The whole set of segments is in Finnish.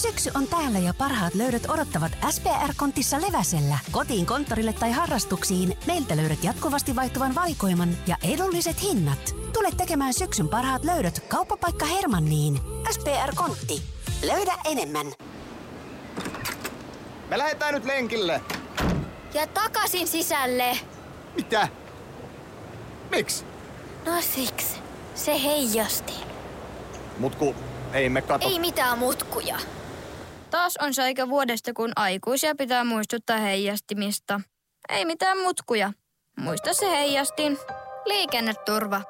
Syksy on täällä ja parhaat löydöt odottavat SPR-kontissa Leväsellä. Kotiin, konttorille tai harrastuksiin meiltä löydät jatkuvasti vaihtuvan valikoiman ja edulliset hinnat. Tule tekemään syksyn parhaat löydöt Kauppapaikka Hermanniin. SPR-kontti. Löydä enemmän. Me lähdetään nyt lenkille. Ja takaisin sisälle. Mitä? Miksi? No siksi. Se heijasti. Mutku, ei me kato. Ei mitään mutkuja. Taas on se aika vuodesta, kun aikuisia pitää muistuttaa heijastimista. Ei mitään mutkuja. Muista se heijastin. Liikenneturva.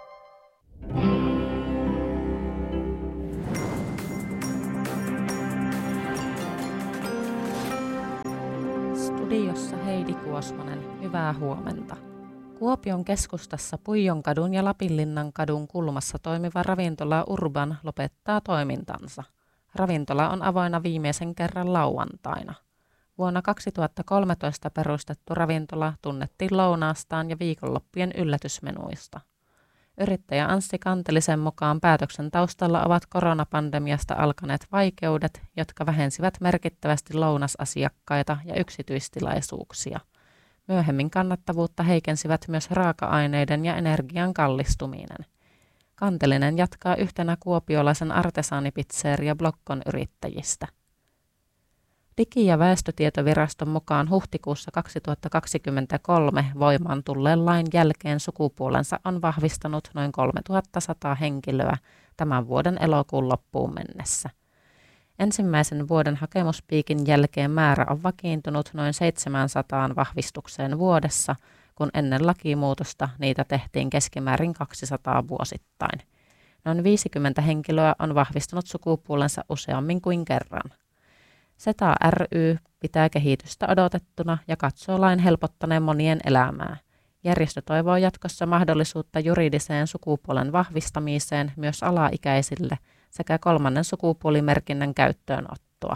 Studiossa Heidi Kuosmanen, hyvää huomenta. Kuopion keskustassa Puijonkadun ja Lapinlinnan kadun kulmassa toimiva ravintola Urban lopettaa toimintansa. Ravintola on avoinna viimeisen kerran lauantaina. Vuonna 2013 perustettu ravintola tunnettiin lounaastaan ja viikonloppujen yllätysmenuista. Yrittäjä Anssi Kantelisen mukaan päätöksen taustalla ovat koronapandemiasta alkaneet vaikeudet, jotka vähensivät merkittävästi lounasasiakkaita ja yksityistilaisuuksia. Myöhemmin kannattavuutta heikensivät myös raaka-aineiden ja energian kallistuminen. Kantelinen jatkaa yhtenä kuopiolaisen artesaanipizzeria Blokkon yrittäjistä. Digi- ja väestötietoviraston mukaan huhtikuussa 2023 voimaan tulleen lain jälkeen sukupuolensa on vahvistanut noin 3100 henkilöä tämän vuoden elokuun loppuun mennessä. Ensimmäisen vuoden hakemuspiikin jälkeen määrä on vakiintunut noin 700 vahvistukseen vuodessa, kun ennen lakimuutosta niitä tehtiin keskimäärin 200 vuosittain. Noin 50 henkilöä on vahvistunut sukupuolensa useammin kuin kerran. SETA ry pitää kehitystä odotettuna ja katsoo lain helpottaneen monien elämää. Järjestö toivoo jatkossa mahdollisuutta juridiseen sukupuolen vahvistamiseen myös alaikäisille sekä kolmannen sukupuolimerkinnän käyttöönottoa.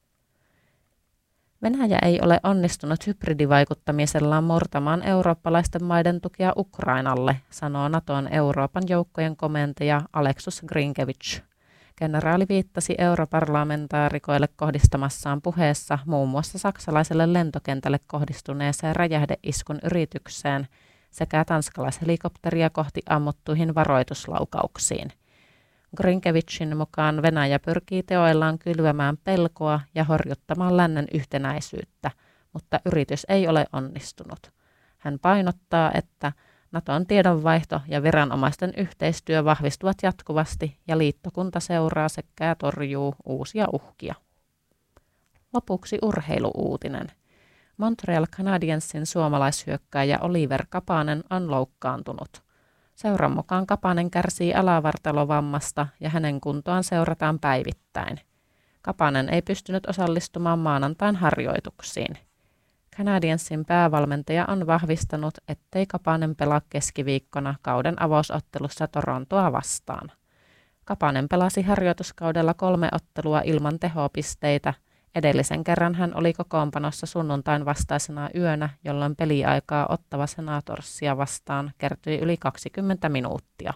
Venäjä ei ole onnistunut hybridivaikuttamisellaan murtamaan eurooppalaisten maiden tukea Ukrainalle, sanoo Naton Euroopan joukkojen komentaja Aleksus Grinkevich. Kenraali viittasi europarlamentaarikoille kohdistamassaan puheessa muun muassa saksalaiselle lentokentälle kohdistuneeseen räjähdeiskun yritykseen sekä tanskalaishelikopteria kohti ammuttuihin varoituslaukauksiin. Grinkevichin mukaan Venäjä pyrkii teoillaan kylvämään pelkoa ja horjuttamaan lännen yhtenäisyyttä, mutta yritys ei ole onnistunut. Hän painottaa, että Naton tiedonvaihto ja viranomaisten yhteistyö vahvistuvat jatkuvasti ja liittokunta seuraa sekä torjuu uusia uhkia. Lopuksi urheiluuutinen. Montreal Canadiensin suomalaishyökkääjä Oliver Kapanen on loukkaantunut. Seuran mukaan Kapanen kärsii alavartalovammasta ja hänen kuntoaan seurataan päivittäin. Kapanen ei pystynyt osallistumaan maanantain harjoituksiin. Canadiensin päävalmentaja on vahvistanut, ettei Kapanen pelaa keskiviikkona kauden avausottelussa Torontoa vastaan. Kapanen pelasi harjoituskaudella 3 ottelua ilman tehopisteitä. Edellisen kerran hän oli kokoonpanossa sunnuntain vastaisena yönä, jolloin peliaikaa Ottawa Senatorsia vastaan kertyi yli 20 minuuttia.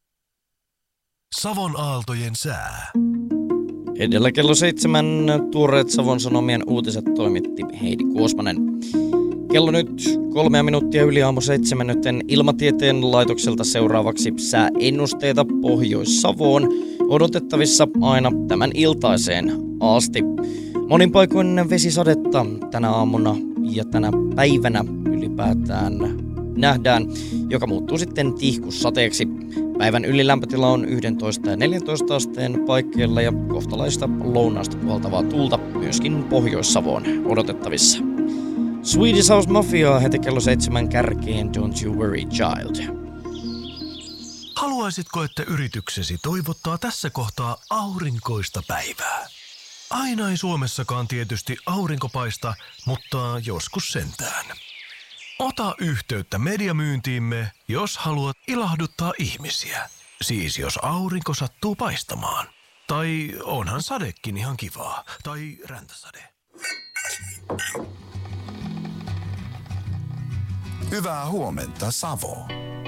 Savon aaltojen sää. Edellä kello 7 tuoreet Savon Sanomien uutiset toimitti Heidi Kuosmanen. Kello nyt 3 minuuttia yli aamu 7, joten Ilmatieteen laitokselta seuraavaksi sääennusteita Pohjois-Savoon odotettavissa aina tämän iltaiseen asti. Monin paikoin vesisadetta tänä aamuna ja tänä päivänä ylipäätään nähdään, joka muuttuu sitten tihkussateeksi. Päivän ylilämpötila on 11 ja 14 asteen paikkeilla ja kohtalaista lounaasta puhaltavaa tuulta myöskin Pohjois-Savoon odotettavissa. Swedish House Mafia heti kello 7 kärkeen Don't You Worry Child. Haluaisitko, että yrityksesi toivottaa tässä kohtaa aurinkoista päivää? Aina ei Suomessakaan tietysti aurinko paista, mutta joskus sentään. Ota yhteyttä mediamyyntiimme, jos haluat ilahduttaa ihmisiä. Siis jos aurinko sattuu paistamaan. Tai onhan sadekin ihan kivaa. Tai räntäsade. Hyvää huomenta, Savo.